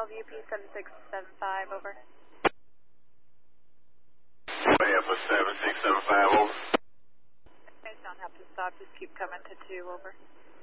UP 7675, over. Alpha 7675, over. You guys don't have to stop, just keep coming to 2, over.